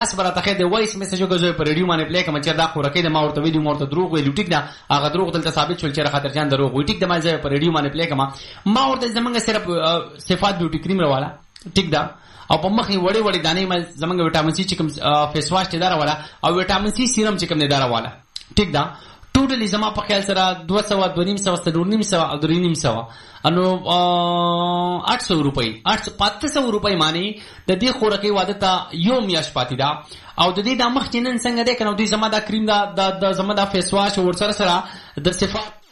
اس براته خې د وایس میسج وګورئ په ریډیو باندې پلی کوم چې دا خورکې د ما ورته ویلي مورته دروغ ویلو ټیک ده هغه دروغ دلته ثابت شول چې خاطر جان دروغ وی ټیک ده ما زه په ریډیو باندې پلی کوم ما ورته زمونږ صرف صفات بیوټي کریم راواله ټیک ده او په مخې وړي وړي دانې ما زمونږ وټامین سي چې کوم فیس واش ته دار والا او وټامین سي سیرم چې کوم نه دار والا ټیک ده ټوټلی زما په خیال سره 200 250 او 300 انو 800 روپۍ 500 روپۍ معنی د دې خورکې واده ته یو میاش پاتې ده او د دې د مخ جنن څنګه ده کنه دوی زما دا کریم دا زما دا فیس واش ور سره د صفات